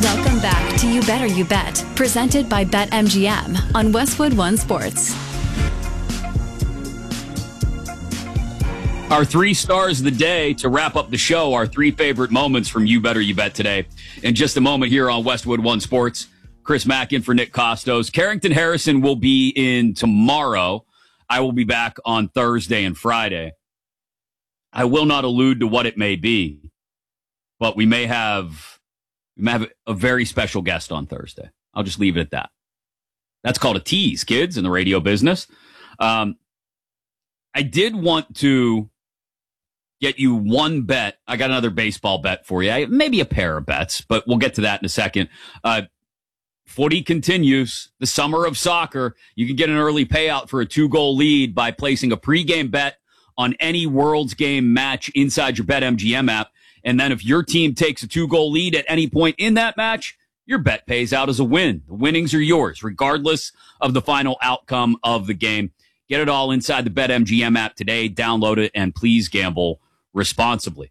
Welcome back to You Better You Bet, presented by BetMGM on Westwood One Sports. Our 3 stars of the day to wrap up the show, our 3 favorite moments from You Better You Bet today. In just a moment here on Westwood One Sports, Chris Mack in for Nick Costos. Carrington Harrison will be in tomorrow. I will be back on Thursday and Friday. I will not allude to what it may be, but we may have a very special guest on Thursday. I'll just leave it at that. That's called a tease, kids, in the radio business. I did want to get you one bet. I got another baseball bet for you. Maybe a pair of bets, but we'll get to that in a second. Footy continues. The summer of soccer. You can get an early payout for a 2-goal lead by placing a pregame bet on any World's Game match inside your BetMGM app. And then if your team takes a 2-goal lead at any point in that match, your bet pays out as a win. The winnings are yours, regardless of the final outcome of the game. Get it all inside the BetMGM app today. Download it, and please gamble responsibly.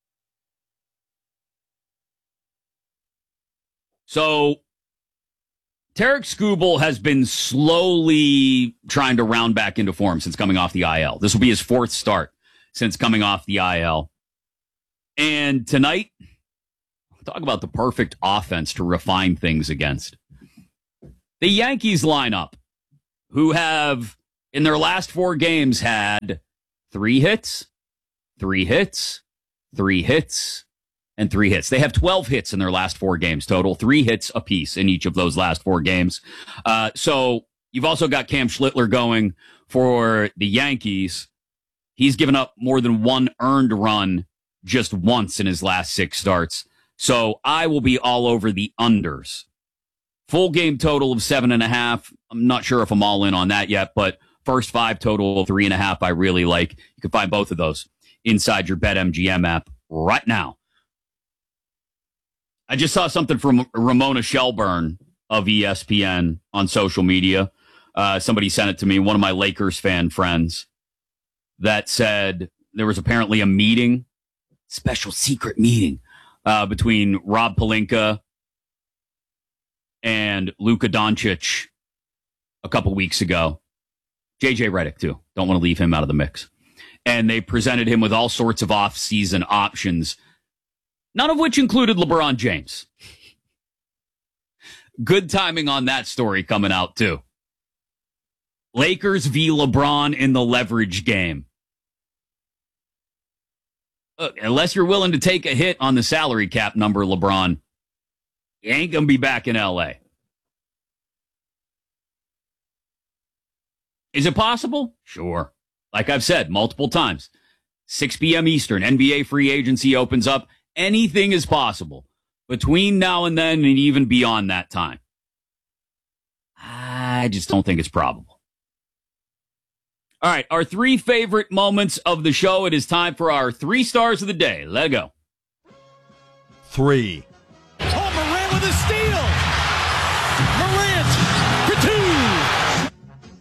So, Tarek Skubal has been slowly trying to round back into form since coming off the IL. This will be his 4th start since coming off the IL. And tonight, talk about the perfect offense to refine things against. The Yankees lineup, who have, in their last 4 games, had 3 hits, 3 hits, 3 hits, and 3 hits. They have 12 hits in their last 4 games total, 3 hits apiece in each of those last 4 games. So you've also got Cam Schlittler going for the Yankees. He's given up more than 1 earned run just once in his last 6 starts. So I will be all over the unders. Full game total of 7.5. I'm not sure if I'm all in on that yet, but first 5 total of 3.5 I really like. You can find both of those inside your BetMGM app right now. I just saw something from Ramona Shelburne of ESPN on social media. Somebody sent it to me, one of my Lakers fan friends, that said there was apparently a meeting, special secret meeting, between Rob Pelinka and Luka Doncic a couple weeks ago. JJ Redick, too. Don't want to leave him out of the mix. And they presented him with all sorts of off-season options, none of which included LeBron James. Good timing on that story coming out, too. Lakers v. LeBron in the leverage game. Look, unless you're willing to take a hit on the salary cap number, LeBron, you ain't going to be back in L.A. Is it possible? Sure. Like I've said multiple times, 6 p.m. Eastern, NBA free agency opens up. Anything is possible between now and then and even beyond that time. I just don't think it's probable. All right, our 3 favorite moments of the show. It is time for our 3 stars of the day. Let go. 3. Oh, Morant with a steal. Morant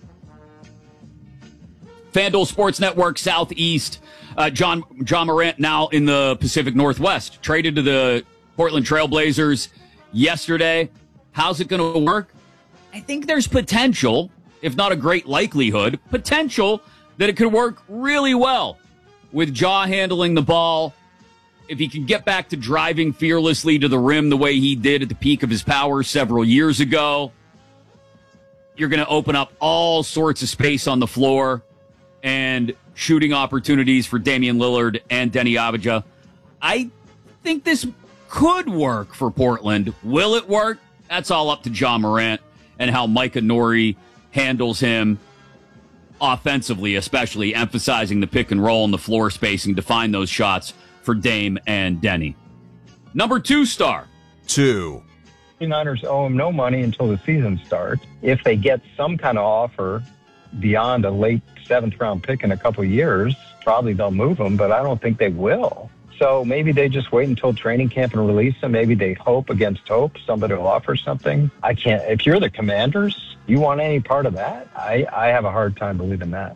for 2. FanDuel Sports Network Southeast. John Morant now in the Pacific Northwest. Traded to the Portland Trailblazers yesterday. How's it going to work? I think there's potential, if not a great likelihood, potential that it could work really well with Ja handling the ball. If he can get back to driving fearlessly to the rim the way he did at the peak of his power several years ago, you're going to open up all sorts of space on the floor and shooting opportunities for Damian Lillard and Denny Avdija. I think this could work for Portland. Will it work? That's all up to Ja Morant and how Micah Nori handles him offensively, especially emphasizing the pick and roll and the floor spacing to find those shots for Dame and Denny. Number 2 star. 2. 49ers owe him no money until the season starts. If they get some kind of offer beyond a late 7th round pick in a couple of years, probably they'll move him, but I don't think they will. So maybe they just wait until training camp and release him. Maybe they hope against hope somebody will offer something. I can't. If you're the Commanders, you want any part of that? I have a hard time believing that.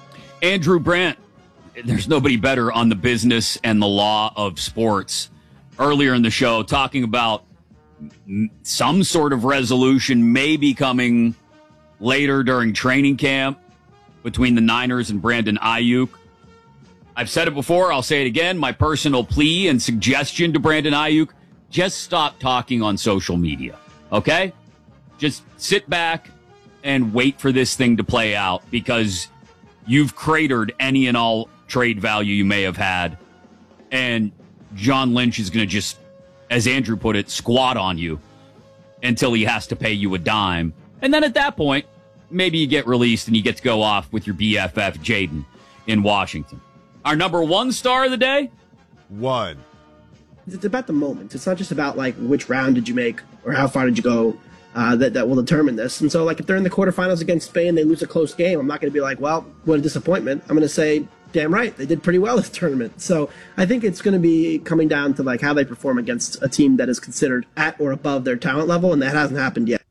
Andrew Brandt, there's nobody better on the business and the law of sports earlier in the show talking about some sort of resolution maybe coming later during training camp between the Niners and Brandon Ayuk. I've said it before, I'll say it again. My personal plea and suggestion to Brandon Ayuk, just stop talking on social media, okay? Just sit back and wait for this thing to play out, because you've cratered any and all trade value you may have had. And John Lynch is going to just, as Andrew put it, squat on you until he has to pay you a dime. And then at that point, maybe you get released and you get to go off with your BFF, Jaden, in Washington. Our number one star of the day? One. It's about the moment. It's not just about, like, which round did you make or how far did you go that will determine this. And so, like, if they're in the quarterfinals against Spain, they lose a close game, I'm not going to be like, well, what a disappointment. I'm going to say, damn right, they did pretty well this tournament. So I think it's going to be coming down to, like, how they perform against a team that is considered at or above their talent level, and that hasn't happened yet.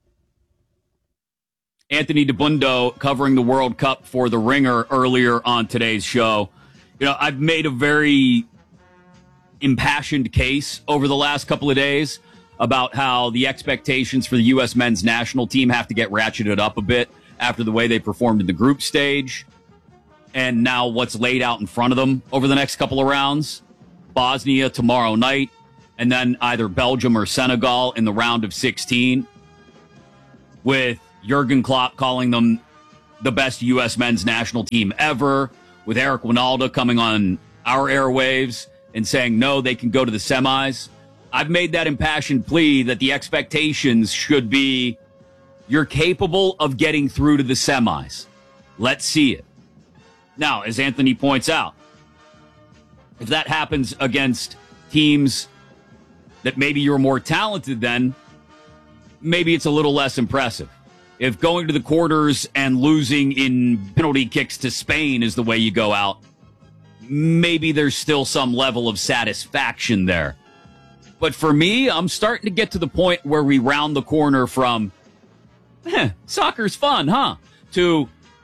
Anthony DeBundo covering the World Cup for The Ringer earlier on today's show. You know, I've made a very impassioned case over the last couple of days about how the expectations for the U.S. men's national team have to get ratcheted up a bit after the way they performed in the group stage. And now what's laid out in front of them over the next couple of rounds. Bosnia tomorrow night, and then either Belgium or Senegal in the round of 16, with Jurgen Klopp calling them the best U.S. men's national team ever, with Eric Winalda coming on our airwaves and saying, no, they can go to the semis. I've made that impassioned plea that the expectations should be, you're capable of getting through to the semis. Let's see it. Now, as Anthony points out, if that happens against teams that maybe you're more talented than, maybe it's a little less impressive. If going to the quarters and losing in penalty kicks to Spain is the way you go out, maybe there's still some level of satisfaction there. But for me, I'm starting to get to the point where we round the corner from, soccer's fun, huh? To,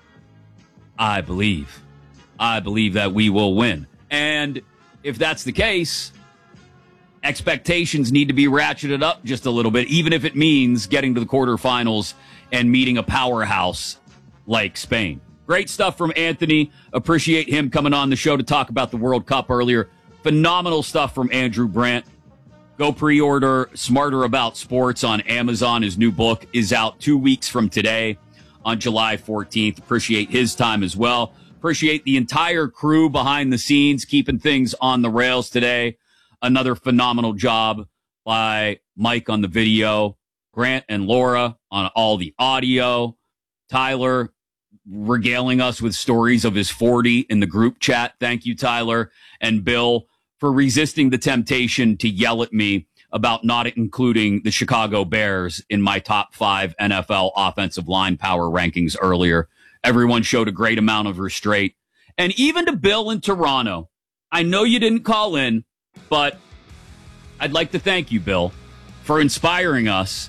I believe that we will win. And if that's the case, expectations need to be ratcheted up just a little bit, even if it means getting to the quarterfinals and meeting a powerhouse like Spain. Great stuff from Anthony. Appreciate him coming on the show to talk about the World Cup earlier. Phenomenal stuff from Andrew Brandt. Go pre-order Smarter About Sports on Amazon. His new book is out 2 weeks from today on July 14th. Appreciate his time as well. Appreciate the entire crew behind the scenes keeping things on the rails today. Another phenomenal job by Mike on the video, Grant and Laura on all the audio, Tyler regaling us with stories of his 40 in the group chat. Thank you, Tyler, and Bill for resisting the temptation to yell at me about not including the Chicago Bears in my top 5 NFL offensive line power rankings earlier. Everyone showed a great amount of restraint. And even to Bill in Toronto, I know you didn't call in, but I'd like to thank you, Bill, for inspiring us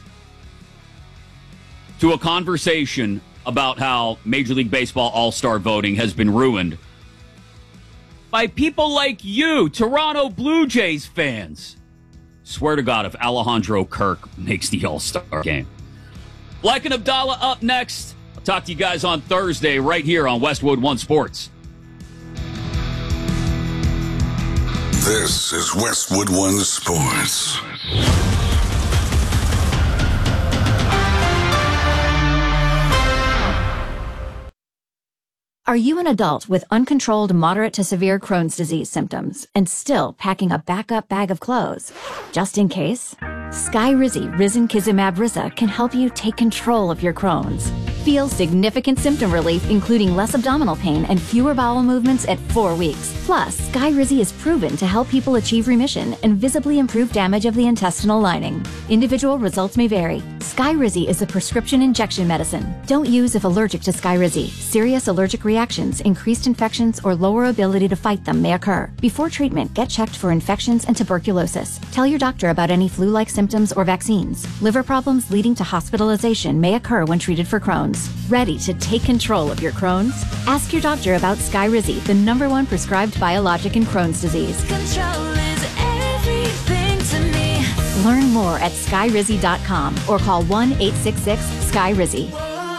to a conversation about how Major League Baseball All-Star voting has been ruined by people like you, Toronto Blue Jays fans. Swear to God, if Alejandro Kirk makes the All-Star game. Black and Abdallah up next. I'll talk to you guys on Thursday right here on Westwood One Sports. This is Westwood One Sports. Are you an adult with uncontrolled moderate to severe Crohn's disease symptoms and still packing a backup bag of clothes? Just in case? Skyrizi Risankizumab Riza can help you take control of your Crohn's. Feel significant symptom relief, including less abdominal pain and fewer bowel movements at 4 weeks. Plus, Skyrizi is proven to help people achieve remission and visibly improve damage of the intestinal lining. Individual results may vary. Skyrizi is a prescription injection medicine. Don't use if allergic to Skyrizi. Serious allergic reactions, increased infections, or lower ability to fight them may occur. Before treatment, get checked for infections and tuberculosis. Tell your doctor about any flu-like symptoms or vaccines. Liver problems leading to hospitalization may occur when treated for Crohn's. Ready to take control of your Crohn's? Ask your doctor about Skyrizi, the #1 prescribed biologic in Crohn's disease. Control is everything to Learn more at skyrizzy.com or call 1-866-SKY-RIZZY.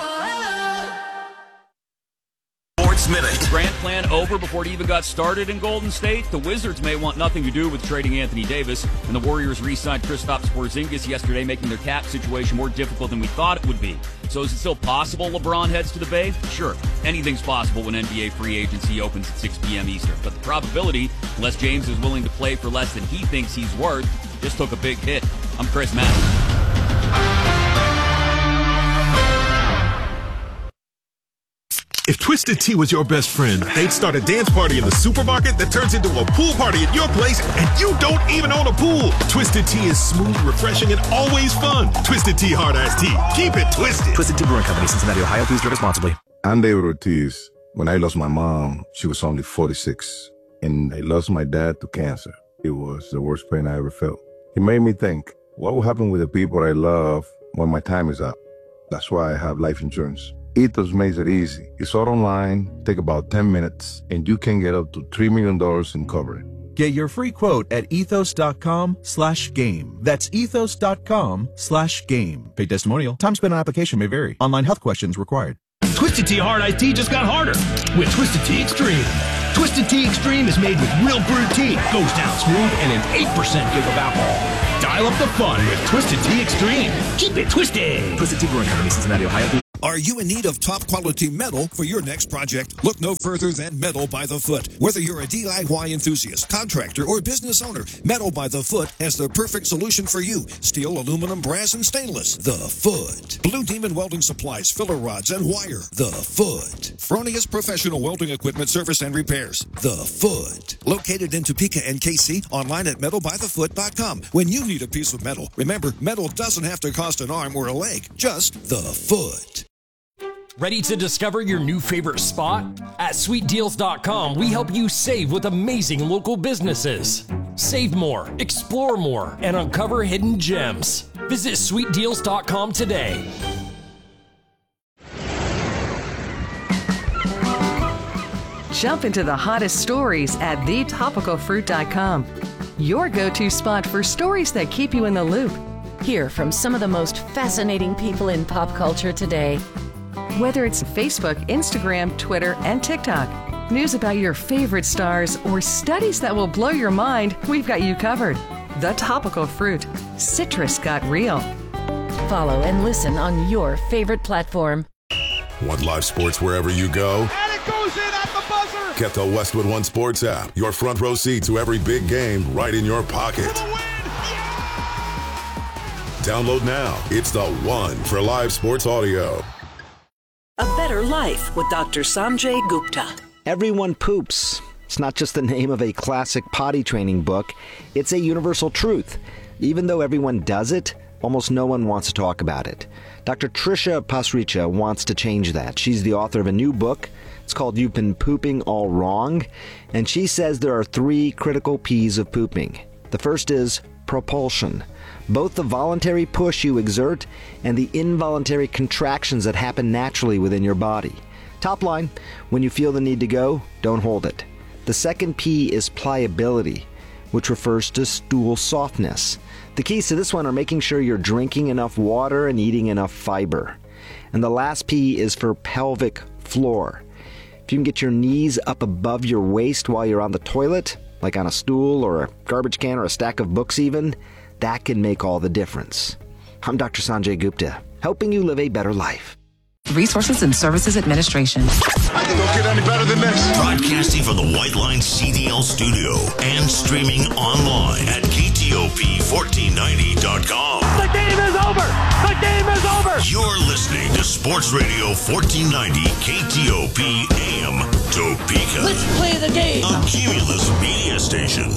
Sports Minute. Grant plan over before it even got started in Golden State. The Wizards may want nothing to do with trading Anthony Davis, and the Warriors re-signed Kristaps Porzingis yesterday, making their cap situation more difficult than we thought it would be. So is it still possible LeBron heads to the Bay? Sure. Anything's possible when NBA free agency opens at 6 p.m. Eastern. But the probability, unless James is willing to play for less than he thinks he's worth, just took a big hit. I'm Chris Mack. If Twisted Tea was your best friend, they'd start a dance party in the supermarket that turns into a pool party at your place, and you don't even own a pool. Twisted Tea is smooth, refreshing, and always fun. Twisted Tea Hard Iced Tea. Keep it twisted. Twisted Tea Brewing Company, Cincinnati, Ohio. Please drink responsibly. I'm David Ortiz. When I lost my mom, she was only 46, and I lost my dad to cancer. It was the worst pain I ever felt. It made me think, what will happen with the people I love when my time is up? That's why I have life insurance. Ethos makes it easy. It's all online, take about 10 minutes, and you can get up to $3 million in coverage. Get your free quote at ethos.com/game. That's ethos.com/game. Paid testimonial. Time spent on application may vary. Online health questions required. Twisted Tea Hard Iced Tea just got harder with Twisted Tea Extreme. Twisted Tea Extreme is made with real brewed tea, goes down smooth, and an 8% give of alcohol. Dial up the fun with Twisted Tea Extreme. Keep it twisted. Twisted Tea Brewing Company, Cincinnati, Ohio. Are you in need of top quality metal for your next project? Look no further than Metal by the Foot. Whether you're a DIY enthusiast, contractor, or business owner, Metal by the Foot has the perfect solution for you. Steel, aluminum, brass, and stainless. The Foot. Blue Demon Welding Supplies, filler rods, and wire. The Foot. Fronius Professional Welding Equipment Service and Repairs. The Foot. Located in Topeka and KC, online at metalbythefoot.com. When you need a piece of metal, remember, metal doesn't have to cost an arm or a leg, just the Foot. Ready to discover your new favorite spot? At sweetdeals.com, we help you save with amazing local businesses. Save more, explore more, and uncover hidden gems. Visit sweetdeals.com today. Jump into the hottest stories at thetopicalfruit.com. Your go-to spot for stories that keep you in the loop. Hear from some of the most fascinating people in pop culture today. Whether it's Facebook, Instagram, Twitter, and TikTok, news about your favorite stars, or studies that will blow your mind, we've got you covered. The Topical Fruit. Citrus got real. Follow and listen on your favorite platform. Want live sports wherever you go? And it goes in at the buzzer! Get the Westwood One Sports app. Your front row seat to every big game right in your pocket. Download now. It's the one for live sports audio. A Better Life with Dr. Sanjay Gupta. Everyone poops. It's not just the name of a classic potty training book. It's a universal truth. Even though everyone does it, almost no one wants to talk about it. Dr. Trisha Pasricha wants to change that. She's the author of a new book. It's called You've Been Pooping All Wrong. And she says there are 3 critical P's of pooping. The first is propulsion. Both the voluntary push you exert and the involuntary contractions that happen naturally within your body. Top line, when you feel the need to go, don't hold it. The second P is pliability, which refers to stool softness. The keys to this one are making sure you're drinking enough water and eating enough fiber. And the last P is for pelvic floor. If you can get your knees up above your waist while you're on the toilet, like on a stool or a garbage can or a stack of books even, that can make all the difference. I'm Dr. Sanjay Gupta, helping you live a better life. Resources and Services Administration. I think it'll get any better than this. Broadcasting from the White Line CDL studio and streaming online at KTOP1490.com. The game is over! The game is over! You're listening to Sports Radio 1490 KTOP AM Topeka. Let's play the game. A Cumulus media station.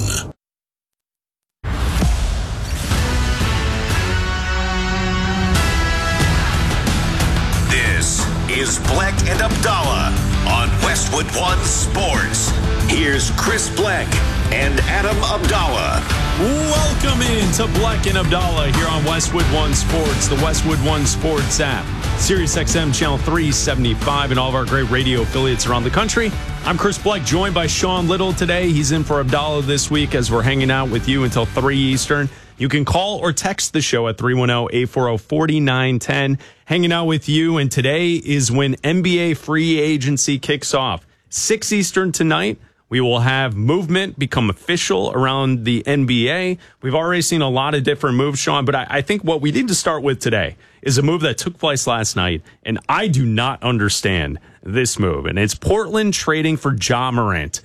This is Black and Abdallah on Westwood One Sports. Here's Chris Black and Adam Abdallah. Welcome in to Black and Abdallah here on Westwood One Sports, the Westwood One Sports app, Sirius XM Channel 375, and all of our great radio affiliates around the country. I'm Chris Black, joined by Sean Little today. He's in for Abdallah this week as we're hanging out with you until 3 Eastern. You can call or text the show at 310-840-4910. Hanging out with you, and today is when NBA free agency kicks off. 6 Eastern tonight. We will have movement become official around the NBA. We've already seen a lot of different moves, Sean, but I think what we need to start with today is a move that took place last night, and I do not understand this move, and it's Portland trading for Ja Morant.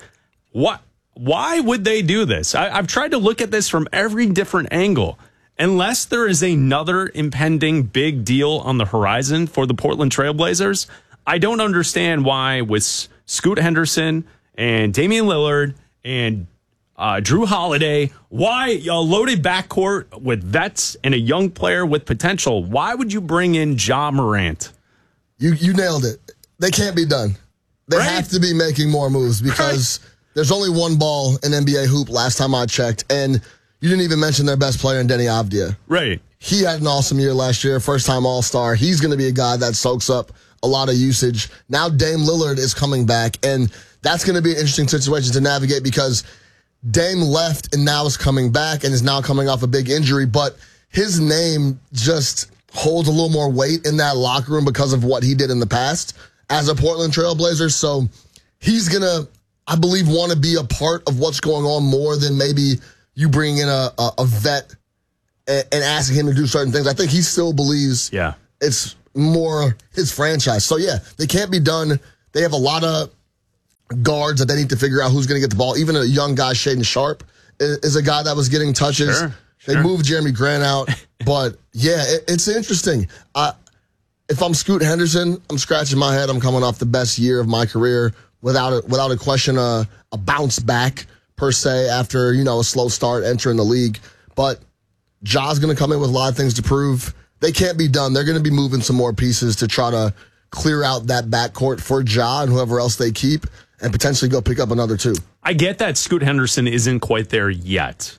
Why would they do this? I've tried to look at this from every different angle. Unless there is another impending big deal on the horizon for the Portland Trailblazers, I don't understand why with Scoot Henderson and Damian Lillard and Drew Holiday, why a loaded backcourt with vets and a young player with potential, why would you bring in Ja Morant? You nailed it. They can't be done. They have to be making more moves because there's only one ball in NBA hoop last time I checked, and you didn't even mention their best player in Denny Avdia. Right. He had an awesome year last year, first-time All-Star. He's going to be a guy that soaks up a lot of usage. Now Dame Lillard is coming back, and that's going to be an interesting situation to navigate because Dame left and now is coming back and is now coming off a big injury, but his name just holds a little more weight in that locker room because of what he did in the past as a Portland Trailblazer. So he's going to, I believe, want to be a part of what's going on more than maybe you bring in a vet and asking him to do certain things. I think he still believes it's more his franchise. So, yeah, they can't be done. They have a lot of guards that they need to figure out who's going to get the ball. Even a young guy, Shaedon Sharpe, is a guy that was getting touches. They moved Jeremy Grant out. But, yeah, it's interesting. If I'm Scoot Henderson, I'm scratching my head. I'm coming off the best year of my career without a question, a bounce back, per se, after, a slow start entering the league. But Ja's going to come in with a lot of things to prove. They can't be done. They're going to be moving some more pieces to try to clear out that backcourt for Ja and whoever else they keep and potentially go pick up another two. I get that Scoot Henderson isn't quite there yet.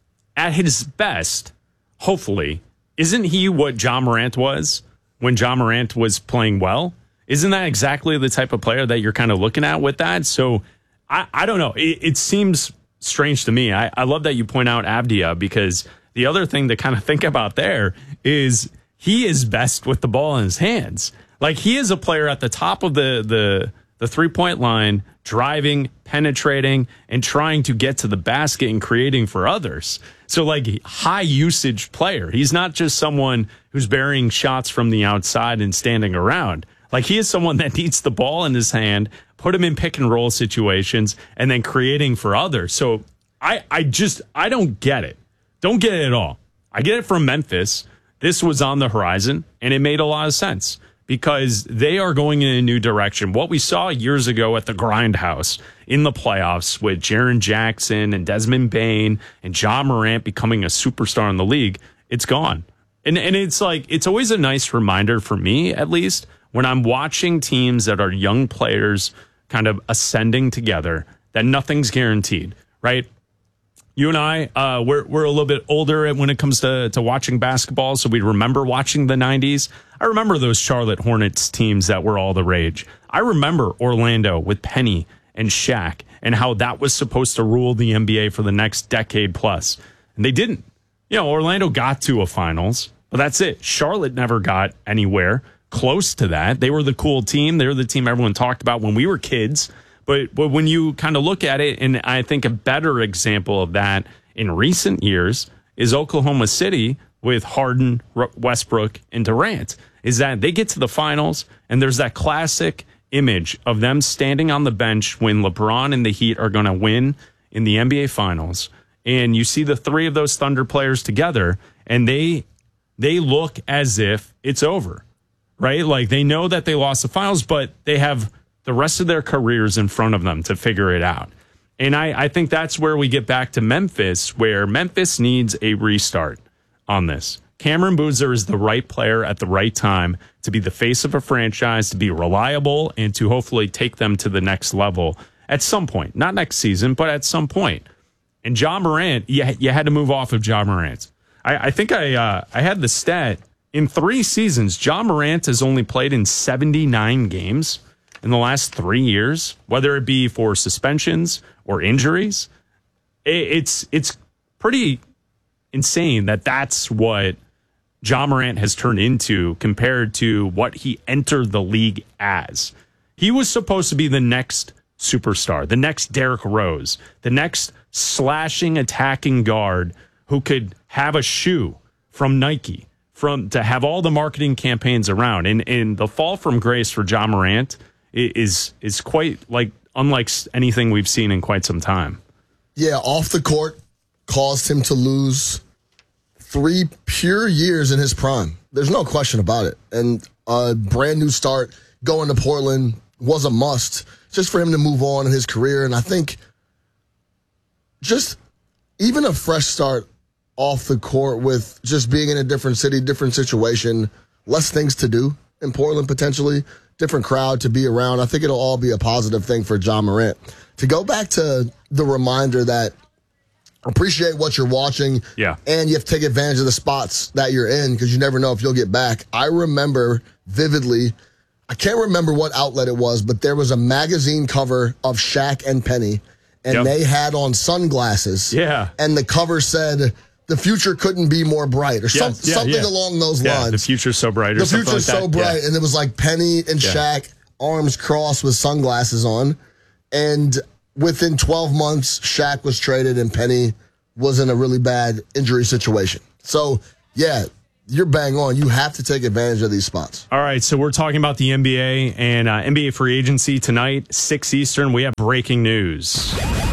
At his best, hopefully, isn't he what Ja Morant was when Ja Morant was playing well? Isn't that exactly the type of player that you're kind of looking at with that? So I don't know. It seems strange to me. I love that you point out Avdia because the other thing to kind of think about there is he is best with the ball in his hands. Like he is a player at the top of the 3-point line, driving, penetrating, and trying to get to the basket and creating for others. So like high usage player. He's not just someone who's burying shots from the outside and standing around. Like he is someone that needs the ball in his hand, put him in pick and roll situations, and then creating for others. So I don't get it. Don't get it at all. I get it from Memphis. This was on the horizon, and it made a lot of sense because they are going in a new direction. What we saw years ago at the Grindhouse in the playoffs with Jaren Jackson and Desmond Bane and Ja Morant becoming a superstar in the league, it's gone. And it's like, it's always a nice reminder for me, at least, when I'm watching teams that are young players kind of ascending together, that nothing's guaranteed, right? You and I, we're a little bit older when it comes to watching basketball, so we remember watching the 90s. I remember those Charlotte Hornets teams that were all the rage. I remember Orlando with Penny and Shaq and how that was supposed to rule the NBA for the next decade plus. And they didn't. Orlando got to a finals, but that's it. Charlotte never got anywhere close to that. They were the cool team. They were the team everyone talked about when we were kids. But when you kind of look at it, and I think a better example of that in recent years is Oklahoma City with Harden, Westbrook, and Durant, is that they get to the finals, and there's that classic image of them standing on the bench when LeBron and the Heat are going to win in the NBA Finals. And you see the three of those Thunder players together, and they look as if it's over, right? Like they know that they lost the finals, but they have the rest of their careers in front of them to figure it out. And I think that's where we get back to Memphis, where Memphis needs a restart on this. Cameron Boozer is the right player at the right time to be the face of a franchise, to be reliable, and to hopefully take them to the next level at some point. Not next season, but at some point. And Ja Morant, you had to move off of Ja Morant. I think I had the stat. In 3 seasons, Ja Morant has only played in 79 games in the last 3 years, whether it be for suspensions or injuries. It's pretty insane that that's what Ja Morant has turned into compared to what he entered the league as. He was supposed to be the next superstar, the next Derrick Rose, the next slashing, attacking guard who could have a shoe from Nike, to have all the marketing campaigns around. And the fall from grace for Ja Morant is quite unlike anything we've seen in quite some time. Yeah, off the court caused him to lose 3 pure years in his prime. There's no question about it. And a brand new start going to Portland was a must just for him to move on in his career. And I think just even a fresh start off the court with just being in a different city, different situation, less things to do in Portland potentially, different crowd to be around. I think it'll all be a positive thing for Ja Morant. To go back to the reminder that appreciate what you're watching, and you have to take advantage of the spots that you're in because you never know if you'll get back. I remember vividly, I can't remember what outlet it was, but there was a magazine cover of Shaq and Penny, and they had on sunglasses. Yeah. And the cover said, "The future couldn't be more bright," or something along those lines. The future's so bright. Or the something future's like so that. bright. Yeah. And it was like Penny and Shaq, arms crossed with sunglasses on. And within 12 months, Shaq was traded and Penny was in a really bad injury situation. So, yeah, you're bang on. You have to take advantage of these spots. All right, so we're talking about the NBA and NBA free agency tonight, 6 Eastern. We have breaking news.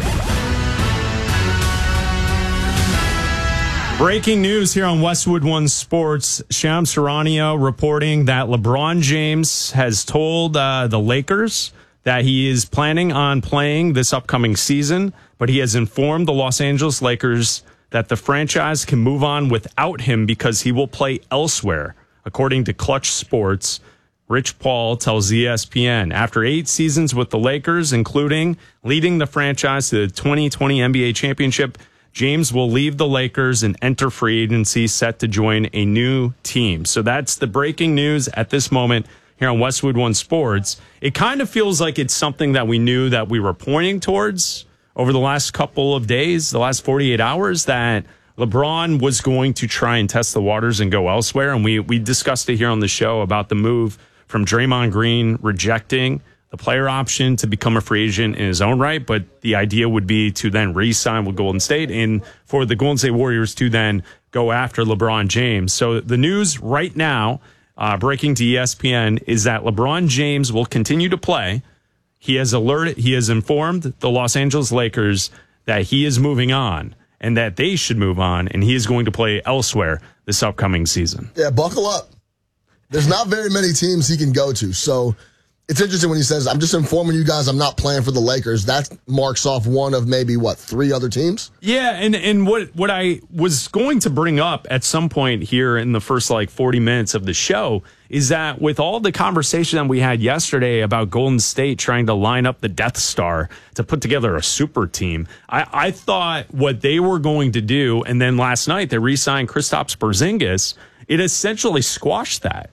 Breaking news here on Westwood One Sports. Shams Charania reporting that LeBron James has told the Lakers that he is planning on playing this upcoming season, but he has informed the Los Angeles Lakers that the franchise can move on without him because he will play elsewhere. According to Clutch Sports, Rich Paul tells ESPN, after 8 seasons with the Lakers, including leading the franchise to the 2020 NBA championship, James will leave the Lakers and enter free agency, set to join a new team. So that's the breaking news at this moment here on Westwood One Sports. It kind of feels like it's something that we knew that we were pointing towards over the last couple of days, the last 48 hours, that LeBron was going to try and test the waters and go elsewhere. And we discussed it here on the show about the move from Draymond Green rejecting the player option to become a free agent in his own right. But the idea would be to then re-sign with Golden State and for the Golden State Warriors to then go after LeBron James. So the news right now, breaking to ESPN, is that LeBron James will continue to play. He has informed the Los Angeles Lakers that he is moving on and that they should move on, and he is going to play elsewhere this upcoming season. Yeah, buckle up. There's not very many teams he can go to, so it's interesting when he says, "I'm just informing you guys I'm not playing for the Lakers." That marks off one of maybe, 3 other teams? Yeah, and what I was going to bring up at some point here in the first 40 minutes of the show is that with all the conversation that we had yesterday about Golden State trying to line up the Death Star to put together a super team, I thought what they were going to do, and then last night they re-signed Kristaps Porzingis, it essentially squashed that.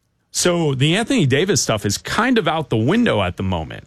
So the Anthony Davis stuff is kind of out the window at the moment.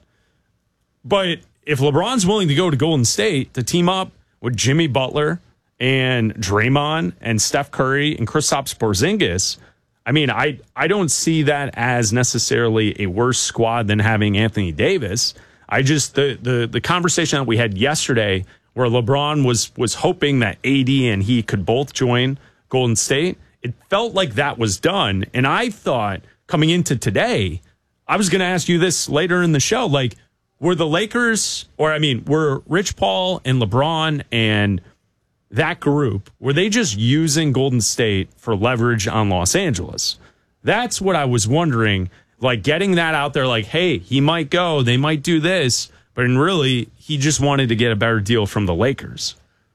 But if LeBron's willing to go to Golden State to team up with Jimmy Butler and Draymond and Steph Curry and Kristaps Porzingis, I mean, I don't see that as necessarily a worse squad than having Anthony Davis. I just, the conversation that we had yesterday where LeBron was hoping that AD and he could both join Golden State, it felt like that was done. And I thought coming into today, I was going to ask you this later in the show, were the Lakers, were Rich Paul and LeBron and that group, were they just using Golden State for leverage on Los Angeles? That's what I was wondering, getting that out there, hey, he might go, they might do this, but really, he just wanted to get a better deal from the Lakers.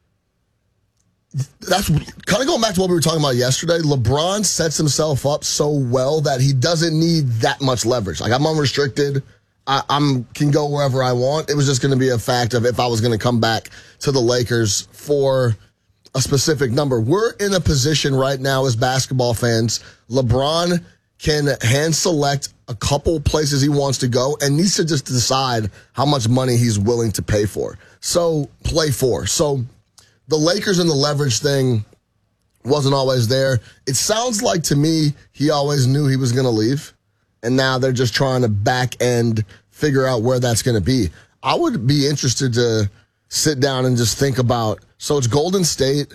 That's kind of going back to what we were talking about yesterday. LeBron sets himself up so well that he doesn't need that much leverage. I'm unrestricted. I can go wherever I want. It was just going to be a fact of if I was going to come back to the Lakers for a specific number. We're in a position right now as basketball fans. LeBron can hand select a couple places he wants to go and needs to just decide how much money he's willing to pay for. So the Lakers and the leverage thing, wasn't always there. It sounds like to me he always knew he was going to leave, and now they're just trying to back end figure out where that's going to be. I would be interested to sit down and just think about, so it's Golden State.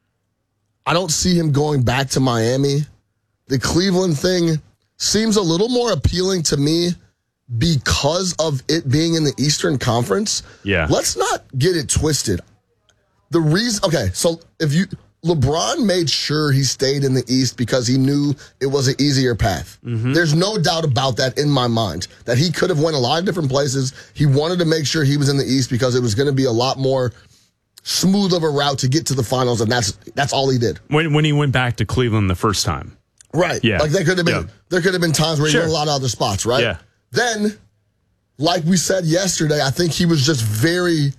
I don't see him going back to Miami. The Cleveland thing seems a little more appealing to me because of it being in the Eastern Conference. Yeah. Let's not get it twisted. The reason, okay, so LeBron made sure he stayed in the East because he knew it was an easier path. Mm-hmm. There's no doubt about that in my mind, that he could have went a lot of different places. He wanted to make sure he was in the East because it was going to be a lot more smooth of a route to get to the finals, and that's all he did. When he went back to Cleveland the first time. Right. Yeah. Like there could have been times where he went a lot of other spots, right? Yeah. Then, like we said yesterday, I think he was just very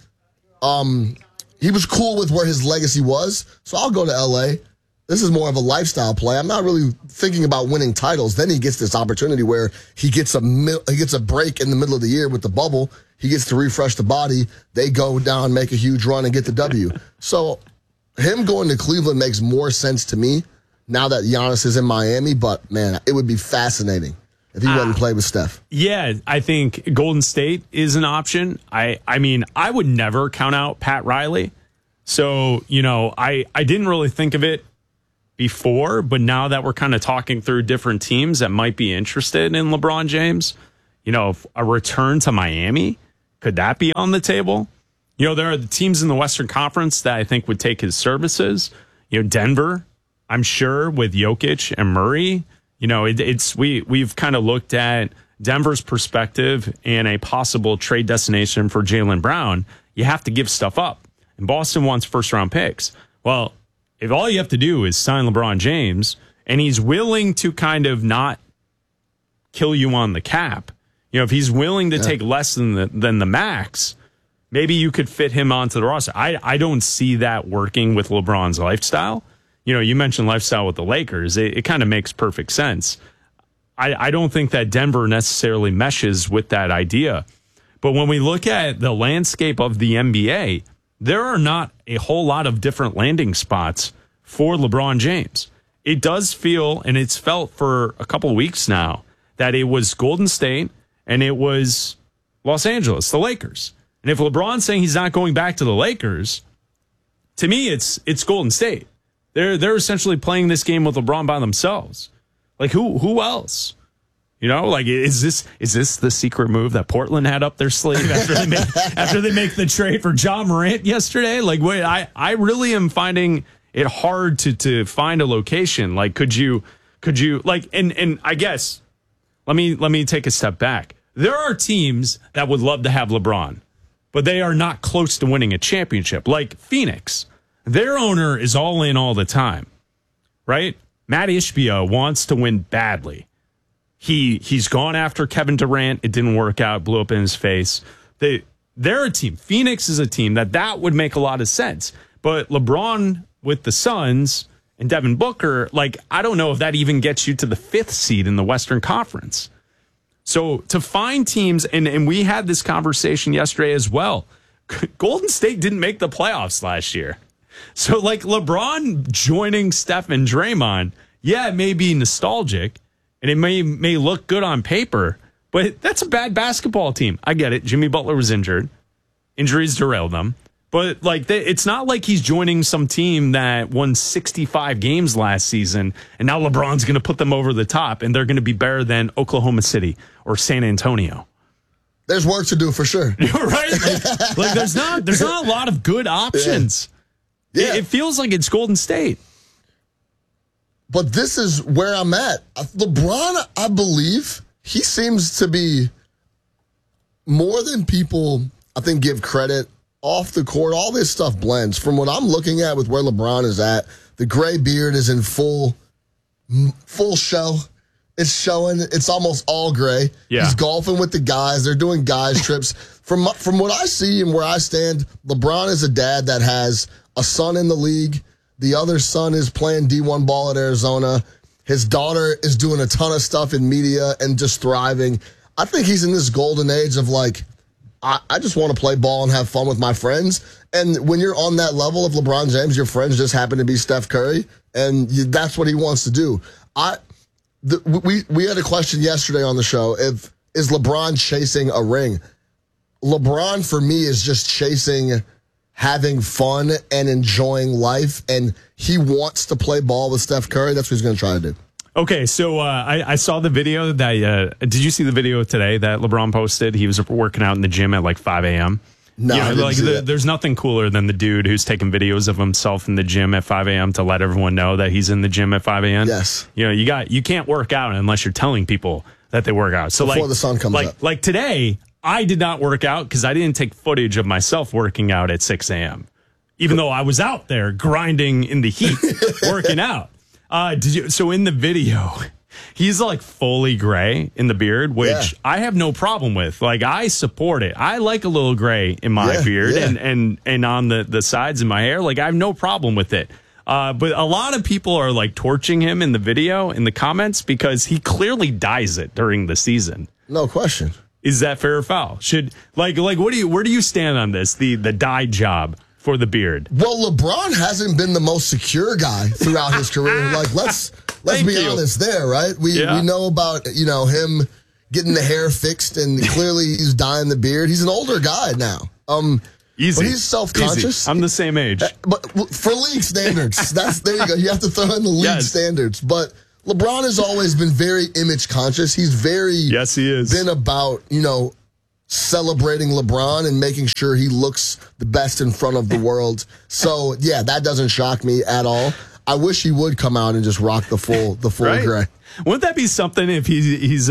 he was cool with where his legacy was. So I'll go to LA. This is more of a lifestyle play. I'm not really thinking about winning titles. Then he gets this opportunity where he gets a break in the middle of the year with the bubble. He gets to refresh the body. They go down, make a huge run, and get the W. So him going to Cleveland makes more sense to me now that Giannis is in Miami. But, man, it would be fascinating if he wouldn't play with Steph. Yeah, I think Golden State is an option. I mean, I would never count out Pat Riley. So, I didn't really think of it before, but now that we're kind of talking through different teams that might be interested in LeBron James, a return to Miami, could that be on the table? There are the teams in the Western Conference that I think would take his services. Denver, I'm sure, with Jokic and Murray. We've kind of looked at Denver's perspective and a possible trade destination for Jaylen Brown. You have to give stuff up. And Boston wants first-round picks. Well, if all you have to do is sign LeBron James, and he's willing to kind of not kill you on the cap, if he's willing to take less than the max, maybe you could fit him onto the roster. I don't see that working with LeBron's lifestyle. You mentioned lifestyle with the Lakers. It kind of makes perfect sense. I don't think that Denver necessarily meshes with that idea. But when we look at the landscape of the NBA, there are not a whole lot of different landing spots for LeBron James. It does feel, and it's felt for a couple of weeks now, that it was Golden State and it was Los Angeles, the Lakers. And if LeBron's saying he's not going back to the Lakers, to me, it's Golden State. They're essentially playing this game with LeBron by themselves. Like who else? Is this the secret move that Portland had up their sleeve after they make the trade for Ja Morant yesterday? I really am finding it hard to find a location. Could you and I guess let me take a step back. There are teams that would love to have LeBron, but they are not close to winning a championship. Like Phoenix, their owner is all in all the time, right? Matt Ishbia wants to win badly. He's gone after Kevin Durant. It didn't work out. Blew up in his face. They're a team. Phoenix is a team that would make a lot of sense. But LeBron with the Suns and Devin Booker, I don't know if that even gets you to the 5th seed in the Western Conference. So to find teams, and we had this conversation yesterday as well. Golden State didn't make the playoffs last year. So LeBron joining Steph and Draymond, yeah, it may be nostalgic. And it may look good on paper, but that's a bad basketball team. I get it. Jimmy Butler was injured. Injuries derailed them. But it's not like he's joining some team that won 65 games last season, and now LeBron's going to put them over the top, and they're going to be better than Oklahoma City or San Antonio. There's work to do for sure. Right? There's not a lot of good options. Yeah. It feels like it's Golden State. But this is where I'm at. LeBron, I believe, he seems to be more than people, I think, give credit. Off the court, all this stuff blends. From what I'm looking at with where LeBron is at, the gray beard is in full show. It's showing. It's almost all gray. Yeah. He's golfing with the guys. They're doing guys trips. From what I see and where I stand, LeBron is a dad that has a son in the league. The other son is playing D1 ball at Arizona. His daughter is doing a ton of stuff in media and just thriving. I think he's in this golden age of I just want to play ball and have fun with my friends. And when you're on that level of LeBron James, your friends just happen to be Steph Curry. and that's what he wants to do. We had a question yesterday on the show. Is LeBron chasing a ring? LeBron, for me, is just chasing having fun and enjoying life, and he wants to play ball with Steph Curry. That's what he's going to try to do. Okay, so I saw the video that did you see the video today that LeBron posted? He was working out in the gym at like 5 a.m. No, I didn't see that. There's nothing cooler than the dude who's taking videos of himself in the gym at 5 a.m. to let everyone know that he's in the gym at 5 a.m. Yes. You can't work out unless you're telling people that they work out. So before the sun comes up. Like today, I did not work out because I didn't take footage of myself working out at 6 a.m. Even though I was out there grinding in the heat, working out. So in the video, he's like fully gray in the beard, which I have no problem with. Like, I support it. I like a little gray in my beard and on the sides of my hair. Like, I have no problem with it. But a lot of people are like torching him in the video, in the comments, because he clearly dyes it during the season. No question. Is that fair or foul? Where do you stand on this? The dye job for the beard? Well, LeBron hasn't been the most secure guy throughout his career. Like, let's be honest there, right? We know about, him getting the hair fixed, and clearly he's dyeing the beard. He's an older guy now. Easy. But he's self-conscious. Easy. I'm the same age. But for league standards, there you go. You have to throw in the league standards. But LeBron has always been very image conscious. He's he is. Been about, celebrating LeBron and making sure he looks the best in front of the world. So, that doesn't shock me at all. I wish he would come out and just rock the full right? gray. Wouldn't that be something if he's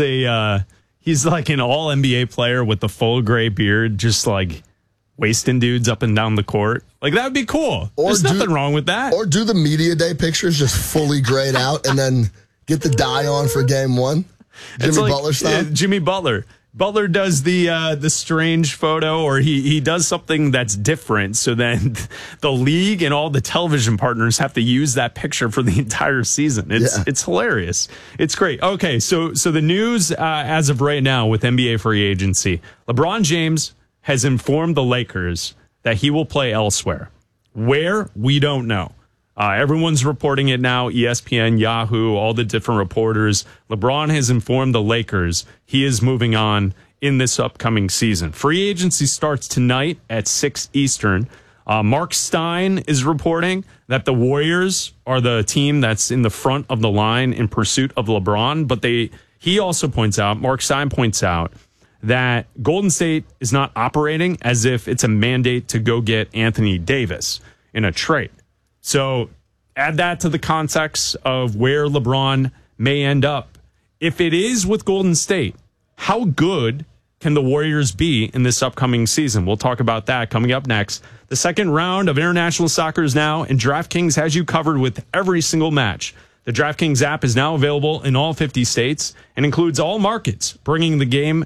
like an all NBA player with the full gray beard, just like wasting dudes up and down the court? Like, that would be cool. There's nothing wrong with that. Or do the media day pictures just fully grayed out and then get the dye on for game one? Jimmy Butler style? Jimmy Butler. Butler does the strange photo, or he does something that's different. So then the league and all the television partners have to use that picture for the entire season. It's hilarious. It's great. Okay, so the news as of right now with NBA free agency, LeBron James has informed the Lakers that he will play elsewhere. Where? We don't know. Everyone's reporting it now. ESPN, Yahoo, all the different reporters. LeBron has informed the Lakers he is moving on in this upcoming season. Free agency starts tonight at 6 Eastern. Mark Stein is reporting that the Warriors are the team that's in the front of the line in pursuit of LeBron. But he also points out, Mark Stein points out, that Golden State is not operating as if it's a mandate to go get Anthony Davis in a trade. So add that to the context of where LeBron may end up. If it is with Golden State, how good can the Warriors be in this upcoming season? We'll talk about that coming up next. The second round of international soccer is now, and DraftKings has you covered with every single match. The DraftKings app is now available in all 50 states and includes all markets, bringing the game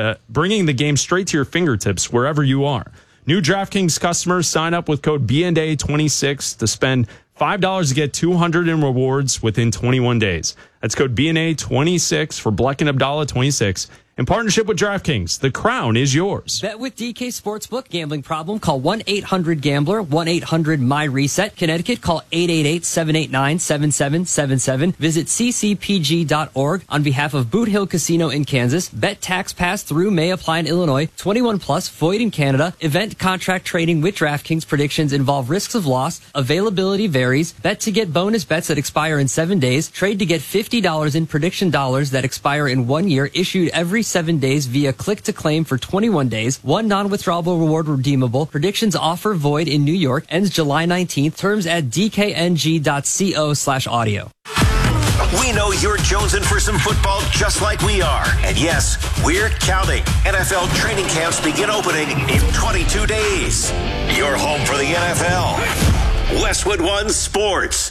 straight to your fingertips wherever you are. New DraftKings customers sign up with code BNA26 to spend $5 to get $200 in rewards within 21 days. That's code BNA26 for Bleck and Abdallah 26. In partnership with DraftKings, the crown is yours. Bet with DK Sportsbook. Gambling problem? Call 1-800-GAMBLER. 1-800-MY-RESET. Connecticut, call 888-789-7777. Visit ccpg.org. On behalf of Boot Hill Casino in Kansas, bet tax pass through may apply in Illinois. 21 plus, void in Canada. Event contract trading with DraftKings. Predictions involve risks of loss. Availability varies. Bet to get bonus bets that expire in 7 days. Trade to get $50 in prediction dollars that expire in 1 year. Issued every 7 days via click to claim for 21 days. One non-withdrawable reward redeemable. Predictions offer void in New York. Ends July 19th. Terms at dkng.co/audio. We know you're jonesing for some football just like we are. And yes, we're counting. NFL training camps begin opening in 22 days. You're home for the NFL. Westwood One Sports.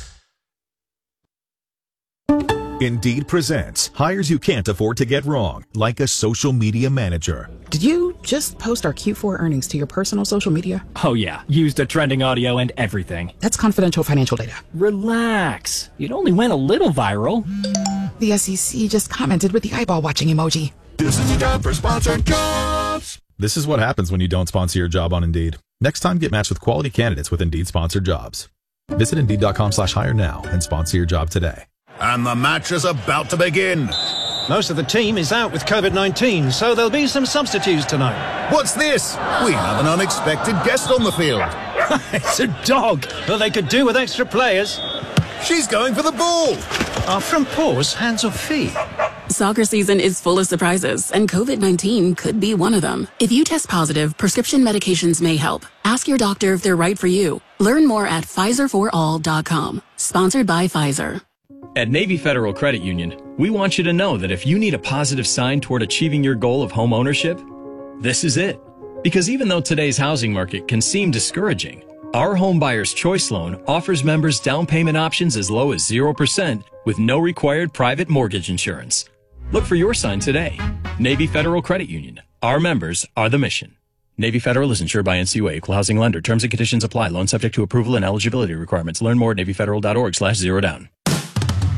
Indeed presents hires you can't afford to get wrong, like a social media manager. Did you just post our Q4 earnings to your personal social media? Oh yeah, used a trending audio and everything. That's confidential financial data. Relax. It only went a little viral. The SEC just commented with the eyeball watching emoji. This is a job for sponsored jobs. This is what happens when you don't sponsor your job on Indeed. Next time, get matched with quality candidates with Indeed sponsored jobs. Visit Indeed.com/hire now and sponsor your job today. And the match is about to begin. Most of the team is out with COVID-19, so there'll be some substitutes tonight. What's this? We have an unexpected guest on the field. It's a dog. Well, they could do with extra players. She's going for the ball. Are front paws hands or feet? Soccer season is full of surprises, and COVID-19 could be one of them. If you test positive, prescription medications may help. Ask your doctor if they're right for you. Learn more at PfizerForAll.com. Sponsored by Pfizer. At Navy Federal Credit Union, we want you to know that if you need a positive sign toward achieving your goal of home ownership, this is it. Because even though today's housing market can seem discouraging, our Home Buyer's Choice Loan offers members down payment options as low as 0% with no required private mortgage insurance. Look for your sign today. Navy Federal Credit Union. Our members are the mission. Navy Federal is insured by NCUA, Equal Housing Lender. Terms and conditions apply. Loan subject to approval and eligibility requirements. Learn more at NavyFederal.org/zerodown.